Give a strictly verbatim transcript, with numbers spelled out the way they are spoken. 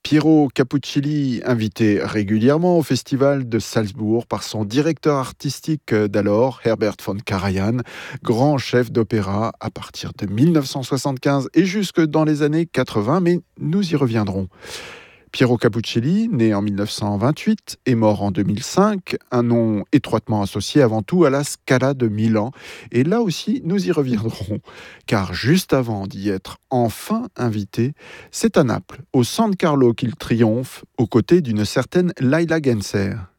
Piero Capuccilli, invité régulièrement au festival de Salzbourg par son directeur artistique d'alors, Herbert von Karajan, grand chef d'opéra à partir de mille neuf cent soixante-quinze et jusque dans les années quatre-vingts, mais nous y reviendrons. Piero Capuccilli, né en mille neuf cent vingt-huit et mort en deux mille cinq, un nom étroitement associé avant tout à la Scala de Milan. Et là aussi, nous y reviendrons, car juste avant d'y être enfin invité, c'est à Naples, au San Carlo qu'il triomphe, aux côtés d'une certaine Laila Genser.